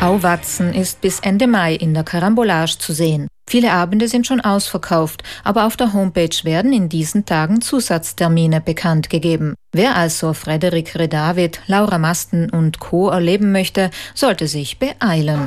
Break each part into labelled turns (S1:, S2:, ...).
S1: Auwatzen ist bis Ende Mai in der Karambolage zu sehen. Viele Abende sind schon ausverkauft, aber auf der Homepage werden in diesen Tagen Zusatztermine bekannt gegeben. Wer also Frederik Redavid, Laura Masten und Co. erleben möchte, sollte sich beeilen.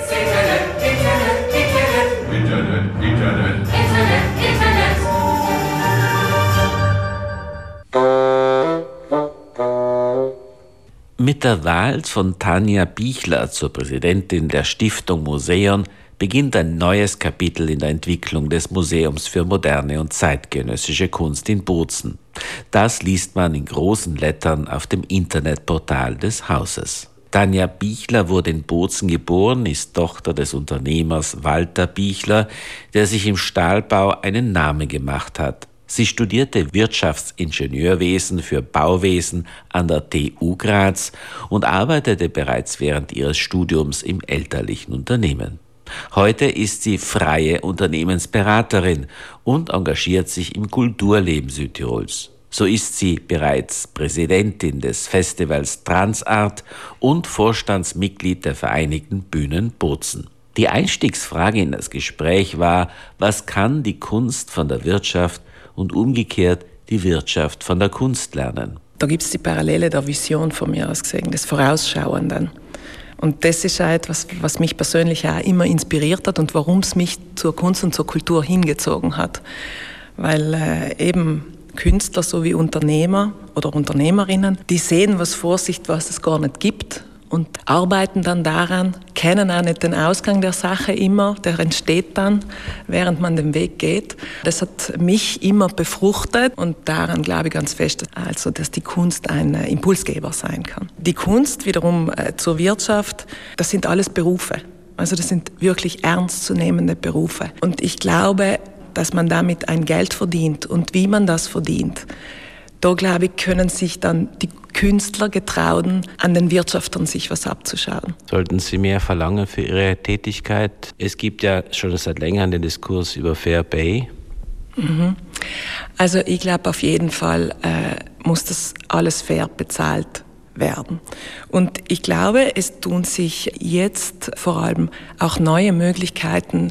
S2: Mit der Wahl von Tanja Bichler zur Präsidentin der Stiftung Museon beginnt ein neues Kapitel in der Entwicklung des Museums für moderne und zeitgenössische Kunst in Bozen. Das liest man in großen Lettern auf dem Internetportal des Hauses. Tanja Bichler wurde in Bozen geboren, ist Tochter des Unternehmers Walter Bichler, der sich im Stahlbau einen Namen gemacht hat. Sie studierte Wirtschaftsingenieurwesen für Bauwesen an der TU Graz und arbeitete bereits während ihres Studiums im elterlichen Unternehmen. Heute ist sie freie Unternehmensberaterin und engagiert sich im Kulturleben Südtirols. So ist sie bereits Präsidentin des Festivals Transart und Vorstandsmitglied der Vereinigten Bühnen Bozen. Die Einstiegsfrage in das Gespräch war, was kann die Kunst von der Wirtschaft und umgekehrt die Wirtschaft von der Kunst lernen?
S3: Da gibt es die Parallele der Vision von mir aus gesehen, des Vorausschauenden. Und das ist auch etwas, was mich persönlich auch immer inspiriert hat und warum es mich zur Kunst und zur Kultur hingezogen hat. Weil eben Künstler sowie Unternehmer oder Unternehmerinnen, die sehen was vor sich, was es gar nicht gibt und arbeiten dann daran, kennen auch nicht den Ausgang der Sache immer, der entsteht dann, während man den Weg geht. Das hat mich immer befruchtet und daran glaube ich ganz fest, also dass die Kunst ein Impulsgeber sein kann. Die Kunst wiederum zur Wirtschaft, das sind alles Berufe. Also das sind wirklich ernstzunehmende Berufe. Und ich glaube, dass man damit ein Geld verdient und wie man das verdient. Da, glaube ich, können sich dann die Künstler getrauen, an den Wirtschaftern sich was abzuschauen.
S2: Sollten Sie mehr verlangen für Ihre Tätigkeit? Es gibt ja schon seit längerem den Diskurs über Fair Pay.
S3: Also ich glaube, auf jeden Fall muss das alles fair bezahlt werden. Und ich glaube, es tun sich jetzt vor allem auch neue Möglichkeiten